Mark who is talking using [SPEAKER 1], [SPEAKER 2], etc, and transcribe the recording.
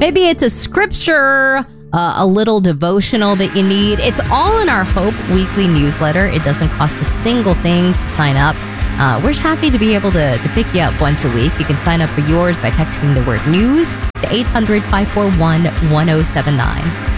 [SPEAKER 1] Maybe it's a scripture, a little devotional that you need. It's all in our Hope weekly newsletter. It doesn't cost a single thing to sign up. We're just happy to be able to pick you up once a week. You can sign up for yours by texting the word news to 800-541-1079.